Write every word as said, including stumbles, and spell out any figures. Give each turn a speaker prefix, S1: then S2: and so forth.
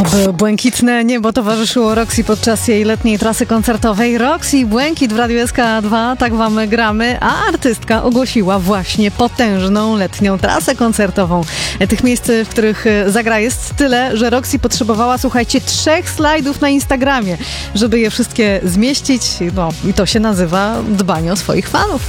S1: Błękitne niebo towarzyszyło Roxy podczas jej letniej trasy koncertowej. Roxy Błękit w Radiu S K dwa, tak wam gramy, a artystka ogłosiła właśnie potężną letnią trasę koncertową. Tych miejsc, w których zagra, jest tyle, że Roxy potrzebowała, słuchajcie, trzech slajdów na Instagramie, żeby je wszystkie zmieścić. No i to się nazywa dbanie o swoich fanów.